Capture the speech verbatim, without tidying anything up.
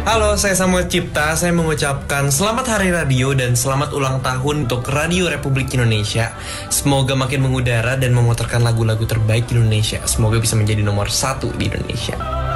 Halo, saya Samuel Cipta. Saya mengucapkan selamat Hari Radio dan selamat ulang tahun untuk Radio Republik Indonesia. Semoga makin mengudara dan memutarkan lagu-lagu terbaik di Indonesia. Semoga bisa menjadi nomor satu di Indonesia.